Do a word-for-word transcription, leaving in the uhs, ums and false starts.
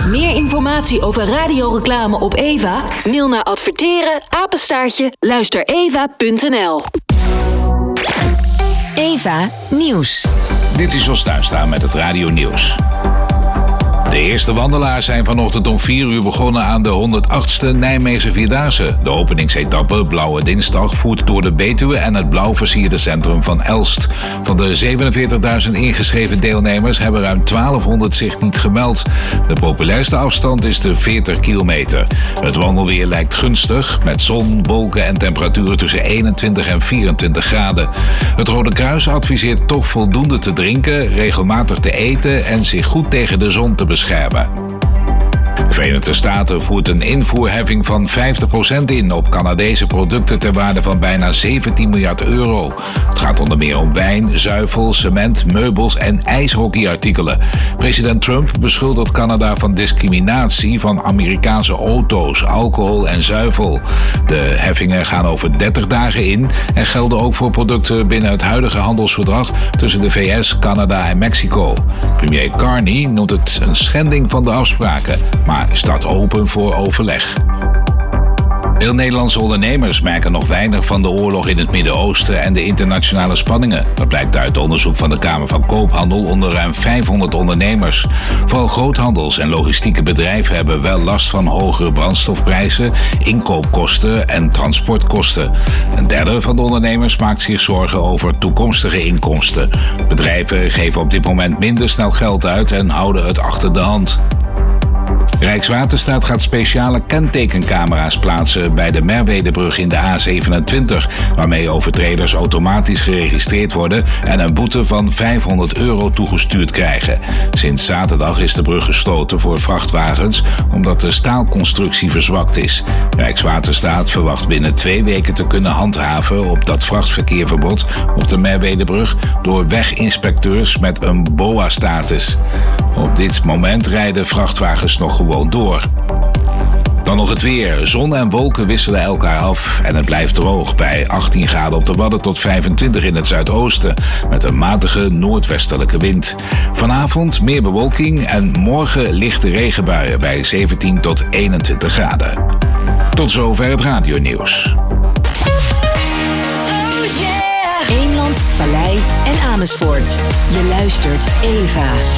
Meer informatie over radioreclame op Eva? Mail naar adverteren apenstaartje luistereva punt n l. Eva Nieuws. Dit is Jos Tuinstra met het Radio Nieuws. De eerste wandelaars zijn vanochtend om vier uur begonnen aan de honderdachtste Nijmeegse Vierdaagse. De openingsetappe, Blauwe Dinsdag, voert door de Betuwe en het blauw versierde centrum van Elst. Van de zevenenveertigduizend ingeschreven deelnemers hebben ruim twaalfhonderd zich niet gemeld. De populairste afstand is de veertig kilometer. Het wandelweer lijkt gunstig, met zon, wolken en temperaturen tussen eenentwintig en vierentwintig graden. Het Rode Kruis adviseert toch voldoende te drinken, regelmatig te eten en zich goed tegen de zon te beschermen. De Verenigde Staten voert een invoerheffing van vijftig procent in op Canadese producten ter waarde van bijna zeventien miljard euro. Het gaat onder meer om wijn, zuivel, cement, meubels en ijshockeyartikelen. President Trump beschuldigt Canada van discriminatie van Amerikaanse auto's, alcohol en zuivel. De heffingen gaan over dertig dagen in en gelden ook voor producten binnen het huidige handelsverdrag tussen de V S, Canada en Mexico. Premier Carney noemt het een schending van de afspraken, maar staat open voor overleg. Veel Nederlandse ondernemers merken nog weinig van de oorlog in het Midden-Oosten en de internationale spanningen. Dat blijkt uit onderzoek van de Kamer van Koophandel onder ruim vijfhonderd ondernemers. Vooral groothandels en logistieke bedrijven hebben wel last van hogere brandstofprijzen, inkoopkosten en transportkosten. Een derde van de ondernemers maakt zich zorgen over toekomstige inkomsten. Bedrijven geven op dit moment minder snel geld uit en houden het achter de hand. Rijkswaterstaat gaat speciale kentekencamera's plaatsen bij de Merwedebrug in de A zevenentwintig, waarmee overtreders automatisch geregistreerd worden en een boete van vijfhonderd euro toegestuurd krijgen. Sinds zaterdag is de brug gesloten voor vrachtwagens omdat de staalconstructie verzwakt is. Rijkswaterstaat verwacht binnen twee weken te kunnen handhaven op dat vrachtverkeerverbod op de Merwedebrug door weginspecteurs met een B O A-status. Op dit moment rijden vrachtwagens nog gewoon door. Dan nog het weer. Zon en wolken wisselen elkaar af en het blijft droog bij achttien graden op de Wadden tot vijfentwintig in het zuidoosten met een matige noordwestelijke wind. Vanavond meer bewolking en morgen lichte regenbuien bij zeventien tot eenentwintig graden. Tot zover het radionieuws. Eemland, Vallei en Amersfoort. Je luistert Eva.